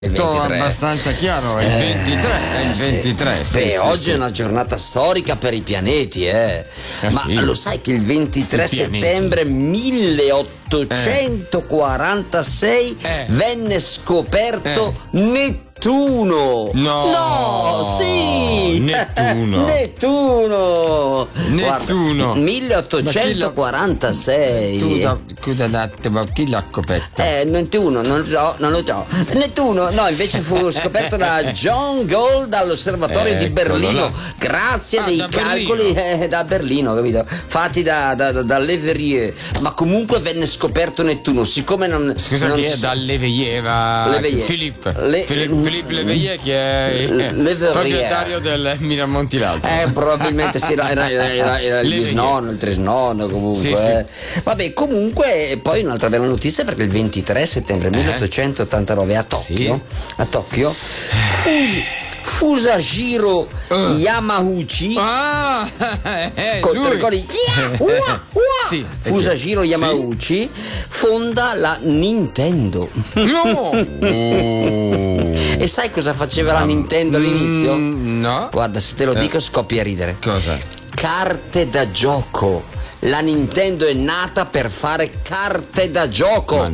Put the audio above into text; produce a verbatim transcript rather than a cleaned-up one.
abbastanza chiaro, è il ventitré, è il ventitré. Sì. Beh, sì, oggi sì, è una giornata storica per i pianeti, eh. Eh, Ma sì. lo sai che il ventitré I pianeti. settembre milleottocentoquarantasei Eh. venne scoperto Eh. Nettuno? No. No, sì. Nettuno. Nettuno. Nettuno. Guarda, milleottocentoquarantasei. Tu da, scusa un attimo, chi l'ha scoperto? Eh, Nettuno, non lo so, non lo so. Nettuno, no, invece fu scoperto da John Gould all'osservatorio di Eccolo Berlino, là. grazie Ah, dei da calcoli Berlino. eh, da Berlino, capito? Fatti da, da, da, da Leverrier. Ma comunque venne scoperto Nettuno, siccome non. Scusa, non chi è si- da Leveillé? Va... Leveillé. Philippe. Le- Philippe, Philippe Leveillé, che è Le- Leverrier. proprietario del Miramonti l'Alto. Eh, probabilmente sì, era, era, era, era il Leveillé. bisnonno, il trisnonno comunque. Sì, sì. eh. Vabbè, comunque, poi un'altra bella notizia, perché il ventitré settembre milleottocentottantanove a Tokyo, Sì. a Tokyo, Fu- Fusajiro Uh. Yamauchi. Ah, eh, Con lui. tre cori. Ua, ua. Sì, Fusajiro sì. Yamauchi fonda la Nintendo. No. E sai cosa faceva la Nintendo all'inizio? Mm, no. Guarda, se te lo dico scoppi a ridere. Cosa? Carte da gioco. La Nintendo è nata per fare carte da gioco. Ma